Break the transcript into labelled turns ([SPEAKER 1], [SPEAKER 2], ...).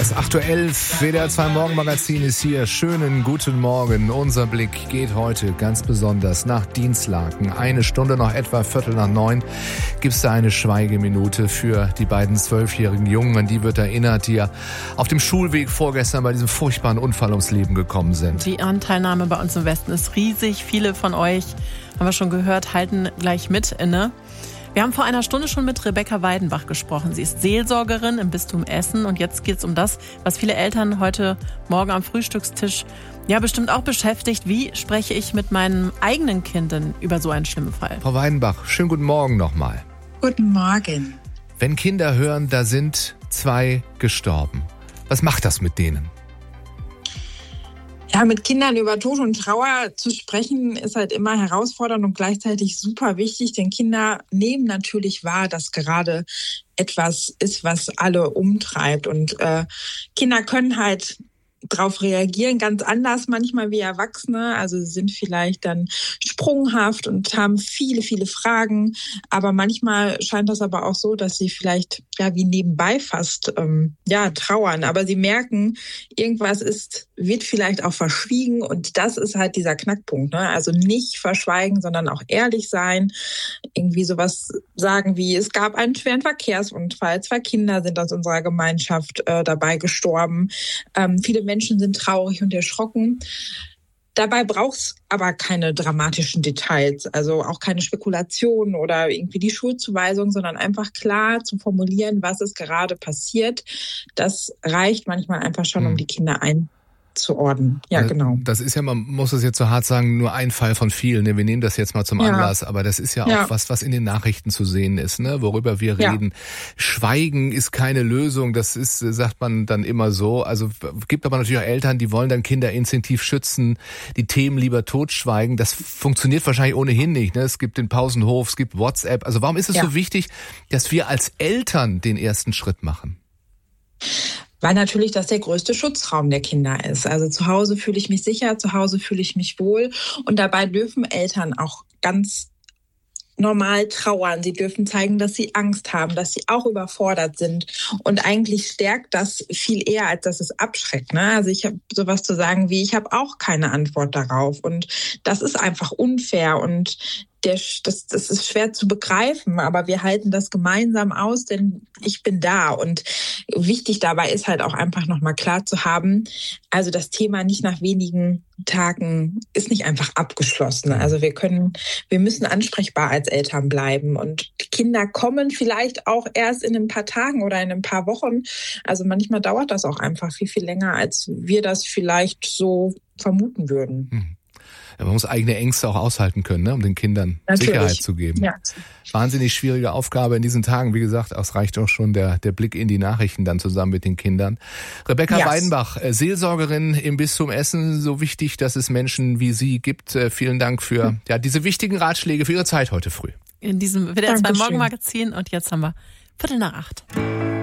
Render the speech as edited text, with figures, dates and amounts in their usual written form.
[SPEAKER 1] Das 8:11 WDR 2 Morgenmagazin ist hier. Schönen guten Morgen. Unser Blick geht heute ganz besonders nach Dinslaken. 1 Stunde noch etwa 8:45 gibt es da eine Schweigeminute für die beiden 12-jährigen Jungen. An die wird erinnert, die ja auf dem Schulweg vorgestern bei diesem furchtbaren Unfall ums Leben gekommen sind.
[SPEAKER 2] Die Anteilnahme bei uns im Westen ist riesig. Viele von euch, haben wir schon gehört, halten gleich mit inne. Wir haben vor einer Stunde schon mit Rebecca Weidenbach gesprochen. Sie ist Seelsorgerin im Bistum Essen und jetzt geht es um das, was viele Eltern heute Morgen am Frühstückstisch ja bestimmt auch beschäftigt. Wie spreche ich mit meinem eigenen Kind denn über so einen schlimmen Fall?
[SPEAKER 1] Frau Weidenbach, schönen guten Morgen nochmal.
[SPEAKER 3] Guten Morgen.
[SPEAKER 1] Wenn Kinder hören, da sind 2 gestorben, was macht das mit denen?
[SPEAKER 3] Ja, mit Kindern über Tod und Trauer zu sprechen, ist halt immer herausfordernd und gleichzeitig super wichtig, denn Kinder nehmen natürlich wahr, dass gerade etwas ist, was alle umtreibt. Und Kinder können halt darauf reagieren, ganz anders manchmal wie Erwachsene. Also sie sind vielleicht dann sprunghaft und haben viele, viele Fragen. Aber manchmal scheint das aber auch so, dass sie vielleicht ja wie nebenbei fast trauern. Aber sie merken, irgendwas wird vielleicht auch verschwiegen. Und das ist halt dieser Knackpunkt. Ne? Also nicht verschweigen, sondern auch ehrlich sein. Irgendwie sowas sagen wie, es gab einen schweren Verkehrsunfall. 2 Kinder sind aus unserer Gemeinschaft dabei gestorben. Viele Menschen sind traurig und erschrocken. Dabei braucht's aber keine dramatischen Details, also auch keine Spekulationen oder irgendwie die Schuldzuweisung, sondern einfach klar zu formulieren, was ist gerade passiert. Das reicht manchmal einfach schon, um die Kinder einzuordnen. Ja, genau.
[SPEAKER 1] Das ist ja, man muss es jetzt so hart sagen, nur ein Fall von vielen. Wir nehmen das jetzt mal zum Anlass, aber das ist ja auch was in den Nachrichten zu sehen ist, ne? Worüber wir reden. Schweigen ist keine Lösung, das ist, sagt man dann immer so. Also gibt aber natürlich auch Eltern, die wollen dann Kinder instinktiv schützen, die Themen lieber totschweigen. Das funktioniert wahrscheinlich ohnehin nicht, ne? Es gibt den Pausenhof, es gibt WhatsApp. Also warum ist es so wichtig, dass wir als Eltern den ersten Schritt machen?
[SPEAKER 3] Weil natürlich das der größte Schutzraum der Kinder ist. Also zu Hause fühle ich mich sicher, zu Hause fühle ich mich wohl. Und dabei dürfen Eltern auch ganz normal trauern. Sie dürfen zeigen, dass sie Angst haben, dass sie auch überfordert sind. Und eigentlich stärkt das viel eher, als dass es abschreckt. Ne? Also ich habe sowas zu sagen wie, ich habe auch keine Antwort darauf. Und das ist einfach unfair und das ist schwer zu begreifen, aber wir halten das gemeinsam aus, denn ich bin da. Und wichtig dabei ist halt auch einfach nochmal klar zu haben, also das Thema nicht nach wenigen Tagen ist nicht einfach abgeschlossen. Also wir müssen ansprechbar als Eltern bleiben. Und die Kinder kommen vielleicht auch erst in ein paar Tagen oder in ein paar Wochen. Also manchmal dauert das auch einfach viel, viel länger, als wir das vielleicht so vermuten würden.
[SPEAKER 1] Ja, man muss eigene Ängste auch aushalten können, ne, um den Kindern Sicherheit zu geben. Ja. Wahnsinnig schwierige Aufgabe in diesen Tagen. Wie gesagt, es reicht auch schon der Blick in die Nachrichten dann zusammen mit den Kindern. Rebecca Weidenbach, Seelsorgerin im Bistum Essen. So wichtig, dass es Menschen wie Sie gibt. Vielen Dank für diese wichtigen Ratschläge, für Ihre Zeit heute früh.
[SPEAKER 2] In diesem WDR 2 Morgenmagazin. Und jetzt haben wir 7:45.